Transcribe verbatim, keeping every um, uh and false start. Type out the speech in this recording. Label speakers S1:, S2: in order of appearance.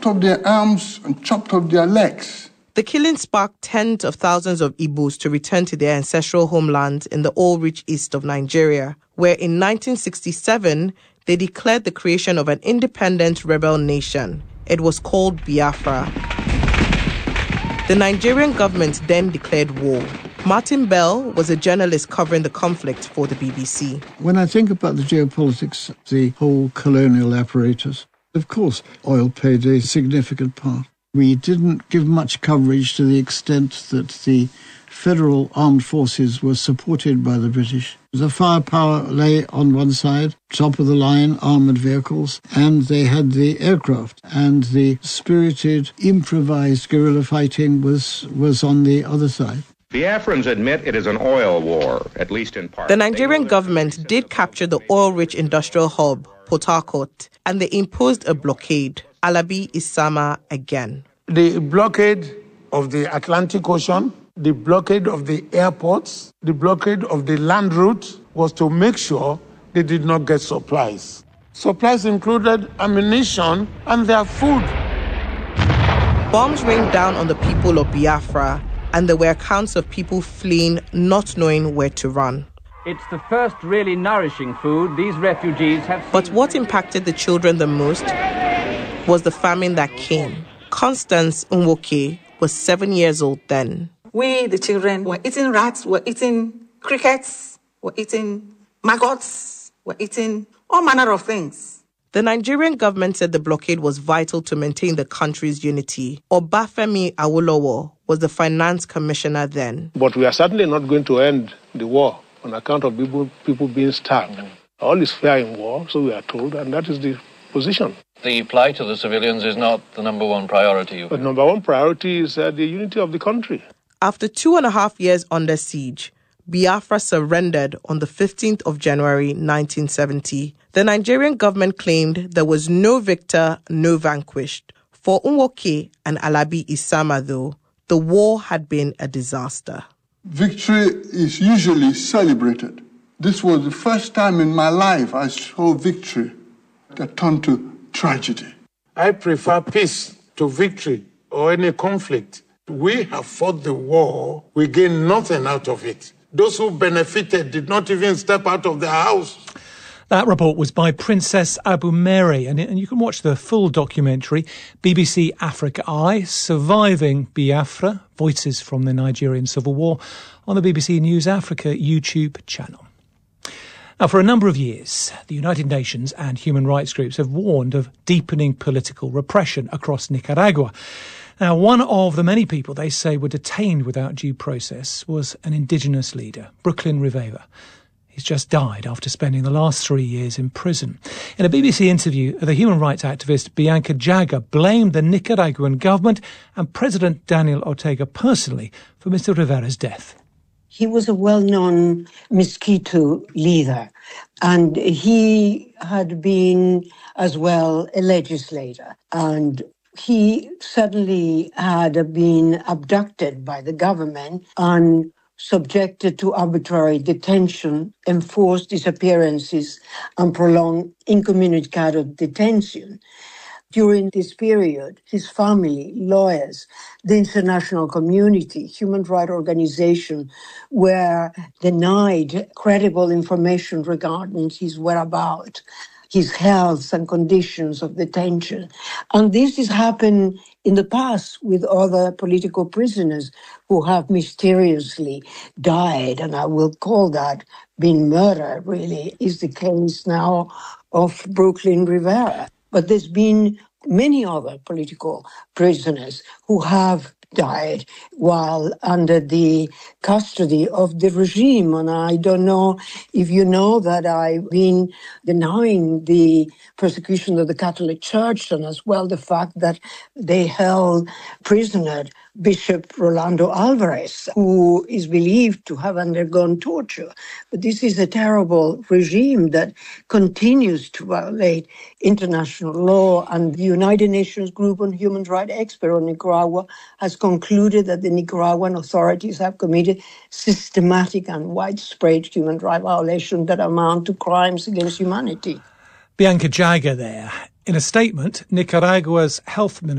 S1: off their arms and chopped off their legs.
S2: The killing sparked tens of thousands of Igbos to return to their ancestral homelands in the oil-rich east of Nigeria, where in nineteen sixty-seven, they declared the creation of an independent rebel nation. It was called Biafra. The Nigerian government then declared war. Martin Bell was a journalist covering the conflict for the B B C.
S3: When I think about the geopolitics, the whole colonial apparatus, of course, oil played a significant part. We didn't give much coverage to the extent that the federal armed forces were supported by the British. The firepower lay on one side, top of the line armoured vehicles, and they had the aircraft. And the spirited, improvised guerrilla fighting was, was on the other side.
S4: Biafrans admit it is an oil war, at least in part.
S2: The Nigerian government did capture the oil-rich industrial hub, Port Harcourt, and they imposed a blockade. Alabi Isama again.
S5: The blockade of the Atlantic Ocean, the blockade of the airports, the blockade of the land route was to make sure they did not get supplies. Supplies included ammunition and their food.
S2: Bombs rained down on the people of Biafra, and there were accounts of people fleeing, not knowing where to run.
S6: It's the first really nourishing food these refugees have seen.
S2: But what impacted the children the most was the famine that came. Constance Nwoke was seven years old then.
S7: We, the children, were eating rats, were eating crickets, were eating maggots, were eating all manner of things.
S2: The Nigerian government said the blockade was vital to maintain the country's unity. Obafemi Awolowo was the finance commissioner then.
S8: But we are certainly not going to end the war on account of people, people being starved. Mm. All is fair in war, so we are told, and that is the position.
S9: The plight of the civilians is not the number one priority.
S8: The number one priority is uh, the unity of the country.
S2: After two and a half years under siege, Biafra surrendered on the fifteenth of January nineteen seventy. The Nigerian government claimed there was no victor, no vanquished. For Nwoke and Alabi Isama, though, the war had been a disaster.
S1: Victory is usually celebrated. This was the first time in my life I saw victory that turned to tragedy.
S5: I prefer peace to victory or any conflict. We have fought the war. We gained nothing out of it. Those who benefited did not even step out of their house.
S10: That report was by Princess Abumere, and, and you can watch the full documentary, B B C Africa Eye, Surviving Biafra, Voices from the Nigerian Civil War, on the B B C News Africa YouTube channel. Now, for a number of years, the United Nations and human rights groups have warned of deepening political repression across Nicaragua. Now, one of the many people they say were detained without due process was an indigenous leader, Brooklyn Rivera. He's just died after spending the last three years in prison. In a B B C interview, the human rights activist Bianca Jagger blamed the Nicaraguan government and President Daniel Ortega personally for Mister Rivera's death.
S11: He was a well-known Miskito leader, and he had been as well a legislator. And he suddenly had been abducted by the government and subjected to arbitrary detention, enforced disappearances, and prolonged incommunicado detention. During this period, his family, lawyers, the international community, human rights organizations were denied credible information regarding his whereabouts, his health and conditions of detention. And this has happened in the past with other political prisoners who have mysteriously died, and I will call that being murdered, really, is the case now of Brooklyn Rivera. But there's been many other political prisoners who have died while under the custody of the regime. And I don't know if you know that I've been denying the persecution of the Catholic Church, and as well the fact that they held prisoner Bishop Rolando Alvarez, who is believed to have undergone torture. But this is a terrible regime that continues to violate international law, and the United Nations Group on Human Rights Experts on Nicaragua has concluded that the Nicaraguan authorities have committed systematic and widespread human rights violations that amount to crimes against humanity.
S10: Bianca Jagger there. In a statement, Nicaragua's health minister